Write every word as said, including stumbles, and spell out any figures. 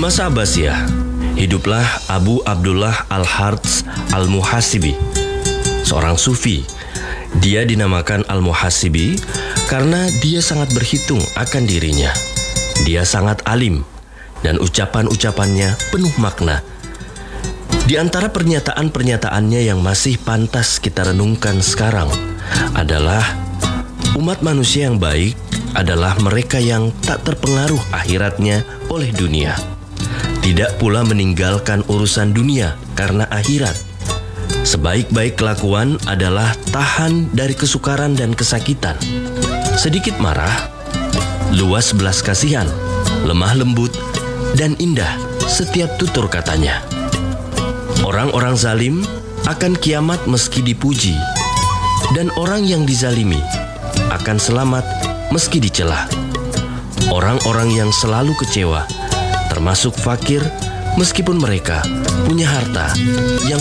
Di masa Abbasiyah, hiduplah Abu Abdullah Al-Harts Al-Muhasibi, seorang sufi. Dia dinamakan Al-Muhasibi karena dia sangat berhitung akan dirinya. Dia sangat alim dan ucapan-ucapannya penuh makna. Di antara pernyataan-pernyataannya yang masih pantas kita renungkan sekarang adalah umat manusia yang baik adalah mereka yang tak terpengaruh akhiratnya oleh dunia. Tidak pula meninggalkan urusan dunia karena akhirat. Sebaik-baik kelakuan adalah tahan dari kesukaran dan kesakitan. Sedikit marah, luas belas kasihan, lemah lembut, dan indah setiap tutur katanya. Orang-orang zalim akan kiamat meski dipuji, dan orang yang dizalimi akan selamat meski dicela. Orang-orang yang selalu kecewa, termasuk fakir, meskipun mereka punya harta yang